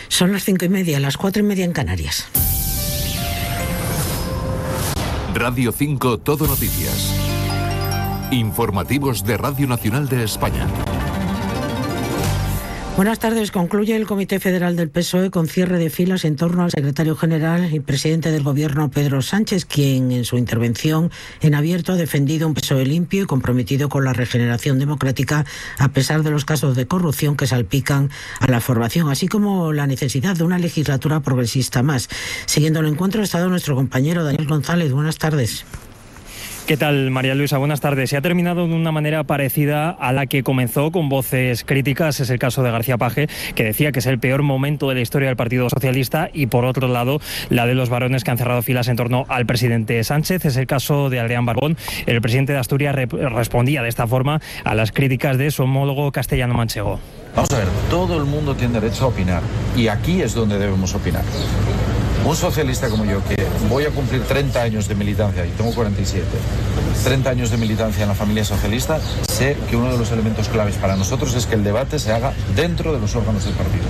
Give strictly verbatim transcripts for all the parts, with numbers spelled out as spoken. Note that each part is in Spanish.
Son las cinco y media, las cuatro y media en Canarias. Radio cinco Todo Noticias. Informativos de Radio Nacional de España. Buenas tardes. Concluye el Comité Federal del P S O E con cierre de filas en torno al secretario general y presidente del Gobierno, Pedro Sánchez, quien en su intervención en abierto ha defendido un P S O E limpio y comprometido con la regeneración democrática a pesar de los casos de corrupción que salpican a la formación, así como la necesidad de una legislatura progresista más. Siguiendo el encuentro ha estado nuestro compañero Daniel González. Buenas tardes. ¿Qué tal, María Luisa? Buenas tardes. Se ha terminado de una manera parecida a la que comenzó, con voces críticas. Es el caso de García Paje, que decía que es el peor momento de la historia del Partido Socialista, y por otro lado, la de los varones que han cerrado filas en torno al presidente Sánchez. Es el caso de Adrián Barbón. El presidente de Asturias re- respondía de esta forma a las críticas de su homólogo castellano-manchego. Vamos a ver, todo el mundo tiene derecho a opinar, y aquí es donde debemos opinar. Un socialista como yo, que voy a cumplir treinta años de militancia, y tengo cuarenta y siete, treinta años de militancia en la familia socialista, sé que uno de los elementos claves para nosotros es que el debate se haga dentro de los órganos del partido.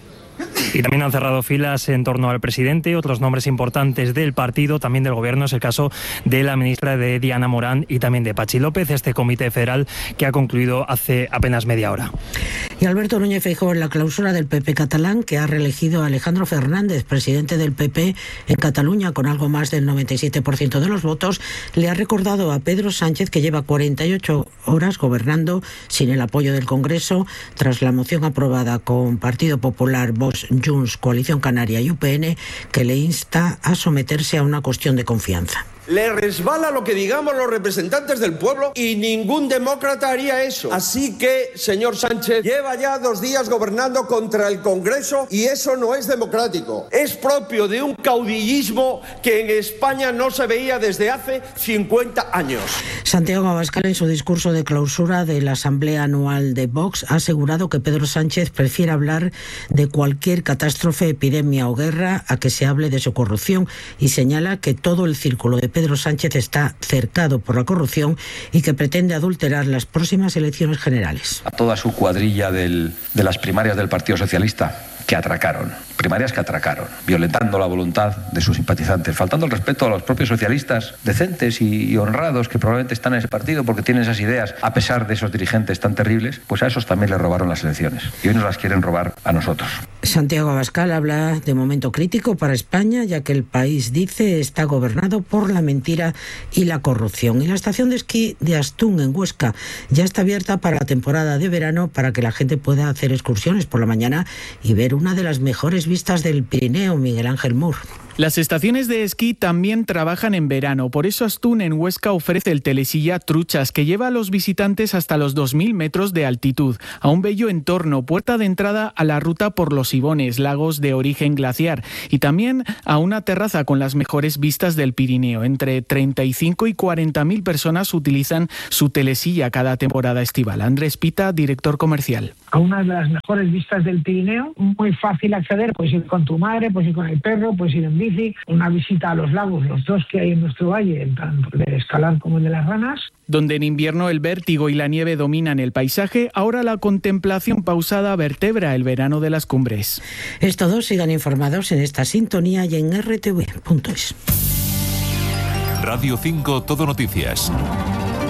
Y también han cerrado filas en torno al presidente. Otros nombres importantes del partido, también del gobierno, es el caso de la ministra de Diana Morán y también de Pachi López, este comité federal que ha concluido hace apenas media hora. Y Alberto Núñez Feijóo, en la clausura del P P catalán, que ha reelegido a Alejandro Fernández, presidente del P P en Cataluña, con algo más del noventa y siete por ciento de los votos, le ha recordado a Pedro Sánchez que lleva cuarenta y ocho horas gobernando sin el apoyo del Congreso, tras la moción aprobada con Partido Popular, Vox, Junts, Coalición Canaria y U P N, que le insta a someterse a una cuestión de confianza. Le resbala lo que digamos los representantes del pueblo y ningún demócrata haría eso. Así que, señor Sánchez, lleva ya dos días gobernando contra el Congreso y eso no es democrático. Es propio de un caudillismo que en España no se veía desde hace cincuenta años. Santiago Abascal, en su discurso de clausura de la Asamblea Anual de Vox, ha asegurado que Pedro Sánchez prefiere hablar de cualquier catástrofe, epidemia o guerra a que se hable de su corrupción, y señala que todo el círculo de Pedro Sánchez está cercado por la corrupción y que pretende adulterar las próximas elecciones generales. A toda su cuadrilla del, de las primarias del Partido Socialista, que atracaron, primarias que atracaron, violentando la voluntad de sus simpatizantes, faltando el respeto a los propios socialistas decentes y, y honrados que probablemente están en ese partido porque tienen esas ideas, a pesar de esos dirigentes tan terribles, pues a esos también les robaron las elecciones y hoy nos las quieren robar a nosotros. Santiago Abascal habla de momento crítico para España, ya que el país, dice, está gobernado por la mentira y la corrupción. Y la estación de esquí de Astún, en Huesca, ya está abierta para la temporada de verano, para que la gente pueda hacer excursiones por la mañana y ver una de las mejores vistas del Pirineo. Miguel Ángel Mur. Las estaciones de esquí también trabajan en verano, por eso Astún, en Huesca, ofrece el telesilla Truchas, que lleva a los visitantes hasta los dos mil metros de altitud, a un bello entorno, puerta de entrada a la ruta por los Ibones, lagos de origen glaciar, y también a una terraza con las mejores vistas del Pirineo. Entre treinta y cinco y cuarenta mil personas utilizan su telesilla cada temporada estival. Andrés Pita, director comercial. A una de las mejores vistas del Pirineo, muy fácil acceder, puedes ir con tu madre, puedes ir con el perro, puedes ir en bici, una visita a los lagos, los dos que hay en nuestro valle, tanto el de Escalar como el de las Ranas. Donde en invierno el vértigo y la nieve dominan el paisaje, ahora la contemplación pausada vertebra el verano de las cumbres. Es todo, sigan informados en esta sintonía y en R T V punto es. Radio cinco Todo Noticias.